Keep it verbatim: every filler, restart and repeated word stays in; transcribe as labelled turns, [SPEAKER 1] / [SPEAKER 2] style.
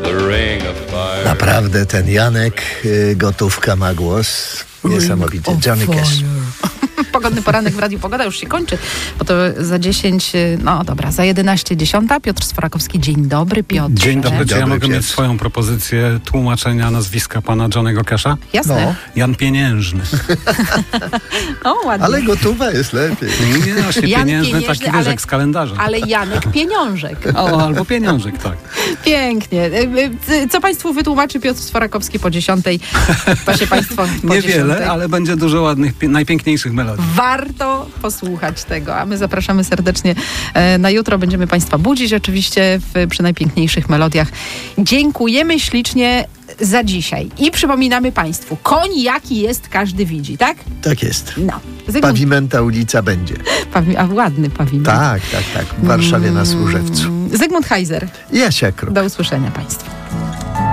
[SPEAKER 1] Naprawdę ten Janek y, Gotówka ma głos niesamowity. Johnny Cash.
[SPEAKER 2] Pogodny poranek w Radiu Pogoda już się kończy, bo to za dziesięć, no dobra, za jedenaście dziesiąta. Piotr Sforakowski, dzień dobry, Piotr.
[SPEAKER 3] Dzień dobry, czy ja
[SPEAKER 1] dobry,
[SPEAKER 3] mogę
[SPEAKER 1] Piotr.
[SPEAKER 3] mieć swoją propozycję tłumaczenia nazwiska pana Johnny'ego Casha?
[SPEAKER 2] Jasne.
[SPEAKER 1] No.
[SPEAKER 3] Jan Pieniężny.
[SPEAKER 2] O, ładnie.
[SPEAKER 1] Ale Gotówa jest lepiej.
[SPEAKER 3] Nie, właśnie
[SPEAKER 2] Jan
[SPEAKER 3] pieniężny,
[SPEAKER 2] Pieniężny,
[SPEAKER 3] taki wiesz,
[SPEAKER 2] ale-
[SPEAKER 3] jak z kalendarza.
[SPEAKER 2] Ale Janek Pieniążek.
[SPEAKER 3] O, albo pieniążek, tak.
[SPEAKER 2] Pięknie. Y, y, Co państwu wytłumaczy Piotr Sforakowski po dziesiątej? To się państwo po
[SPEAKER 3] Niewiele,
[SPEAKER 2] dziesiątej.
[SPEAKER 3] ale będzie dużo ładnych, pi- najpiękniejszych melodii.
[SPEAKER 2] Warto posłuchać tego, a my zapraszamy serdecznie e, na jutro. Będziemy państwa budzić oczywiście w, przy najpiękniejszych melodiach. Dziękujemy ślicznie za dzisiaj. I przypominamy państwu, koń jaki jest, każdy widzi, tak?
[SPEAKER 1] Tak jest.
[SPEAKER 2] No. Zygmunt,
[SPEAKER 1] Pawimenta ulica będzie.
[SPEAKER 2] pawi, a ładny pawiment.
[SPEAKER 1] Tak, tak, tak. W Warszawie na Służewcu.
[SPEAKER 2] Zygmunt Heiser.
[SPEAKER 1] Jasia Kruk.
[SPEAKER 2] Do usłyszenia państwu.